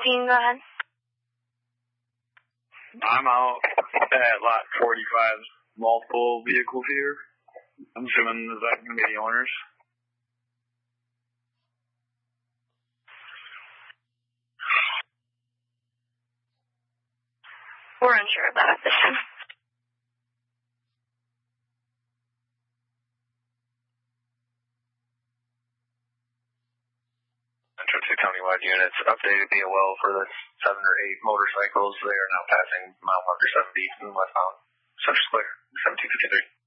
15, go ahead. I'm out at lot 45, multiple vehicles here. I'm assuming is that going to be the owners? We're unsure of that at this time. Two countywide units updated DOL for the 7 or 8 motorcycles. They are now passing mile marker 70 and westbound. Central Square, 1753.